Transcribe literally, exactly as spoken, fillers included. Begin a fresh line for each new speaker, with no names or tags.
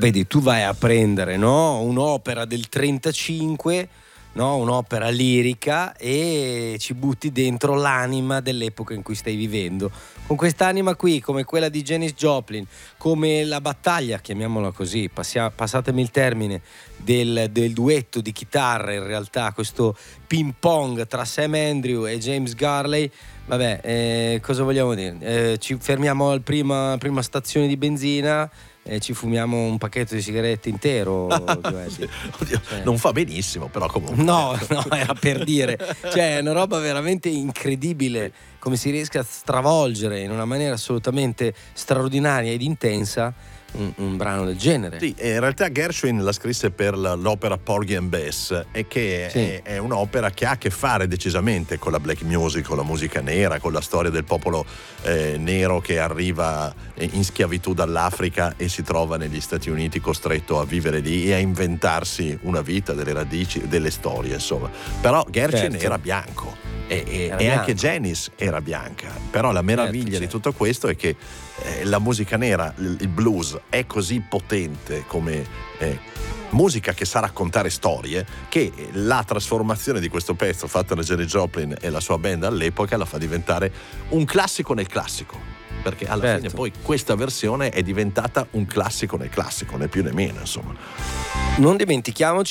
vedi, tu vai a prendere, no, un'opera del trentacinque, no, un'opera lirica, e ci butti dentro l'anima dell'epoca in cui stai vivendo. Con quest'anima qui, come quella di Janis Joplin, come la battaglia, chiamiamola così, passia, passatemi il termine, del, del duetto di chitarra, in realtà questo ping pong tra Sam Andrew e James Garley. Vabbè, eh, cosa vogliamo dire? Eh, ci fermiamo al prima, prima stazione di benzina e ci fumiamo un pacchetto di sigarette intero.
Oddio, cioè, non fa benissimo, però comunque.
No, no, era per dire. Cioè, è una roba veramente incredibile come si riesca a stravolgere in una maniera assolutamente straordinaria ed intensa un, un brano del genere.
Sì, in realtà Gershwin la scrisse per l'opera Porgy and Bess, e che
sì.
è, è un'opera che ha a che fare decisamente con la black music, con la musica nera, con la storia del popolo eh, nero che arriva in schiavitù dall'Africa e si trova negli Stati Uniti costretto a vivere lì e a inventarsi una vita, delle radici, delle storie, insomma. Però Gershwin certo. era bianco e, e, era e bianco. Anche Janis era bianca, però la meraviglia certo, certo. di tutto questo è che eh, la musica nera, il, il blues è così potente come eh, musica che sa raccontare storie, che la trasformazione di questo pezzo fatto da Janis Joplin e la sua band all'epoca la fa diventare un classico nel classico, perché alla certo. fine poi questa versione è diventata un classico nel classico, né più né meno, insomma.
Non dimentichiamoci